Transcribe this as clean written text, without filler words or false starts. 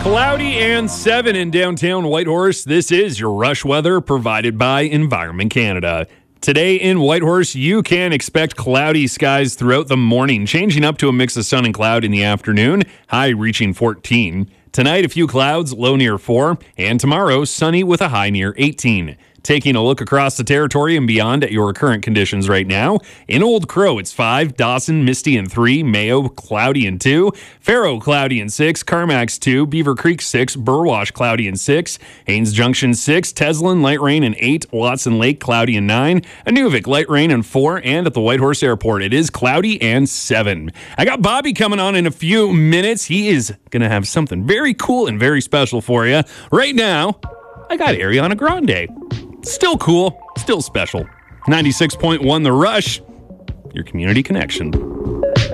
Cloudy and 7 in downtown Whitehorse. This is your Rush weather provided by Environment Canada. Today in Whitehorse, you can expect cloudy skies throughout the morning, changing up to a mix of sun and cloud in the afternoon, high reaching 14. Tonight, a few clouds, low near 4, and tomorrow, sunny with a high near 18. Taking a look across the territory and beyond at your current conditions right now. In Old Crow, it's 5. Dawson, misty and 3. Mayo, cloudy and 2. Faro, cloudy and 6. Carmack's 2. Beaver Creek, 6. Burwash, cloudy and 6. Haines Junction, 6. Teslin, light rain and 8. Watson Lake, cloudy and 9. Inuvik, light rain and 4. And at the Whitehorse Airport, it is cloudy and 7. I got Bobby coming on in a few minutes. He is going to have something very cool and very special for you. Right now, I got Ariana Grande. Still cool, still special. 96.1 The Rush, your community connection.